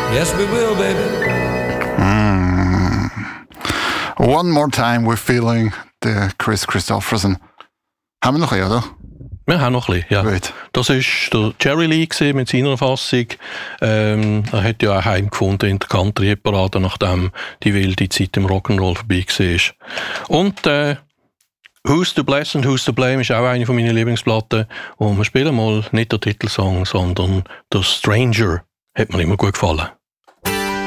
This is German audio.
Yes, we will, baby. One More Time We're Feeling, der Kris Kristofferson. Haben wir noch einen, oder? Wir haben noch ein bisschen, ja. Gut. Das war der Jerry Lee mit seiner Fassung. Er hat ja auch heimgefunden in der Country-Parade, nachdem die wilde Zeit im Rock'n'Roll vorbei war. Und Who's to Bless and Who's to Blame ist auch eine von meinen Lieblingsplatten. Und wir spielen mal nicht den Titelsong, sondern der Stranger. Hat mir immer gut gefallen.